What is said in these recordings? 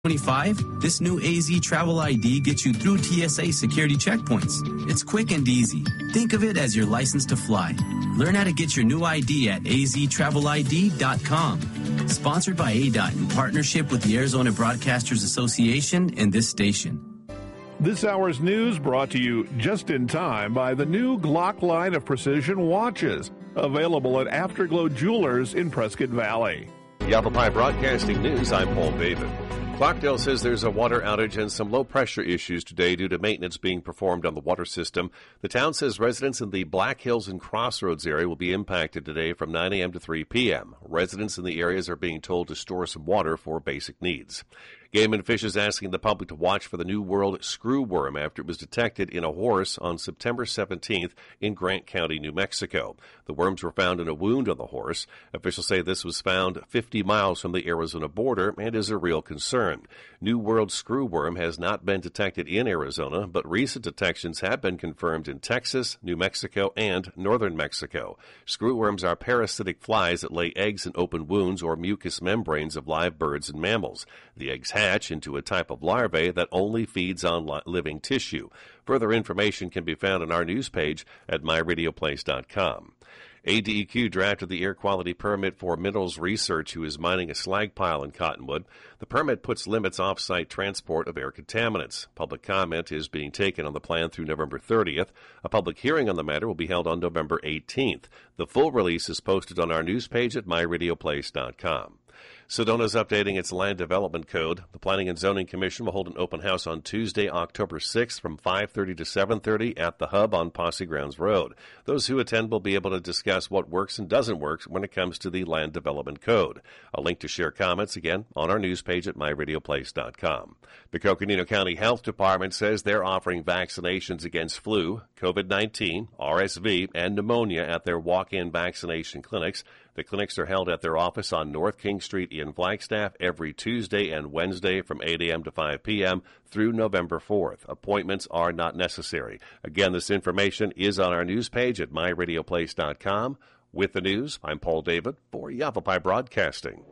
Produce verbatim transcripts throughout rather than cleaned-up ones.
twenty-five, this new A Z Travel I D gets you through T S A security checkpoints. It's quick and easy. Think of it as your license to fly. Learn how to get your new I D at A Z travel I D dot com. Sponsored by A D O T in partnership with the Arizona Broadcasters Association and this station. This hour's news brought to you just in time by the new Glock line of precision watches, available at Afterglow Jewelers in Prescott Valley. Yavapai Broadcasting News, I'm Paul David. Clarkdale says there's a water outage and some low-pressure issues today due to maintenance being performed on the water system. The town says residents in the Black Hills and Crossroads area will be impacted today from nine a.m. to three p.m. Residents in the areas are being told to store some water for basic needs. Game and Fish is asking the public to watch for the New World screwworm after it was detected in a horse on September seventeenth in Grant County, New Mexico. The worms were found in a wound on the horse. Officials say this was found fifty miles from the Arizona border and is a real concern. New World screwworm has not been detected in Arizona, but recent detections have been confirmed in Texas, New Mexico, and northern Mexico. Screwworms are parasitic flies that lay eggs in open wounds or mucous membranes of live birds and mammals. The eggs hatch into a type of larvae that only feeds on li- living tissue. Further information can be found on our news page at my radio place dot com. A D E Q drafted the air quality permit for Minerals Research, who is mining a slag pile in Cottonwood. The permit puts limits off-site transport of air contaminants. Public comment is being taken on the plan through November thirtieth. A public hearing on the matter will be held on November eighteenth. The full release is posted on our news page at my radio place dot com. Sedona is updating its land development code. The Planning and Zoning Commission will hold an open house on Tuesday, October sixth from five thirty to seven thirty at the Hub on Posse Grounds Road. Those who attend will be able to discuss what works and doesn't work when it comes to the land development code. A link to share comments, again, on our news page at my radio place dot com. The Coconino County Health Department says they're offering vaccinations against flu, COVID nineteen, R S V, and pneumonia at their walk-in vaccination clinics. The clinics are held at their office on North King Street in Flagstaff every Tuesday and Wednesday from eight a.m. to five p.m. through November fourth. Appointments are not necessary. Again, this information is on our news page at my radio place dot com. With the news, I'm Paul David for Yavapai Broadcasting.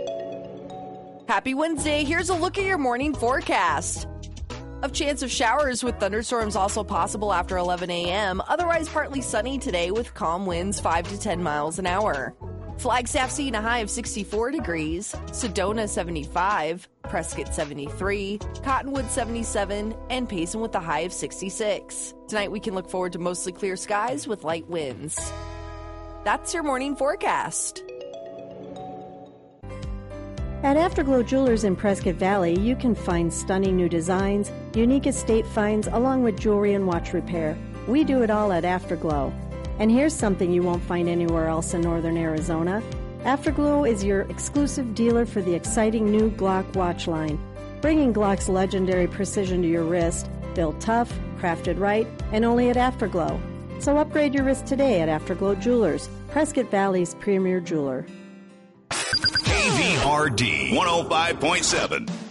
Happy Wednesday. Here's a look at your morning forecast. A chance of showers with thunderstorms also possible after eleven a.m. Otherwise partly sunny today with calm winds five to ten miles an hour. Flagstaff seeing a high of sixty-four degrees, Sedona seventy-five, Prescott seventy-three, Cottonwood seventy-seven, and Payson with a high of sixty-six. Tonight we can look forward to mostly clear skies with light winds. That's your morning forecast. At Afterglow Jewelers in Prescott Valley, you can find stunning new designs, unique estate finds, along with jewelry and watch repair. We do it all at Afterglow. And here's something you won't find anywhere else in northern Arizona. Afterglow is your exclusive dealer for the exciting new Glock watch line, bringing Glock's legendary precision to your wrist, built tough, crafted right, and only at Afterglow. So upgrade your wrist today at Afterglow Jewelers, Prescott Valley's premier jeweler. K V R D one oh five point seven.